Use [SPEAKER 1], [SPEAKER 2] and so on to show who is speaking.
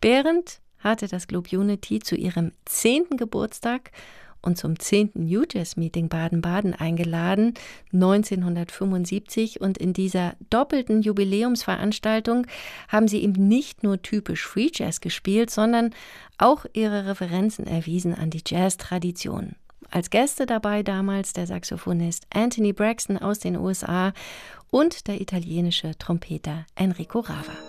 [SPEAKER 1] Behrendt hatte das Globe Unity zu ihrem 10. Geburtstag und zum 10. New Jazz Meeting Baden-Baden eingeladen, 1975. Und in dieser doppelten Jubiläumsveranstaltung haben sie eben nicht nur typisch Free Jazz gespielt, sondern auch ihre Referenzen erwiesen an die Jazz-Tradition. Als Gäste dabei damals der Saxophonist Anthony Braxton aus den USA und der italienische Trompeter Enrico Rava.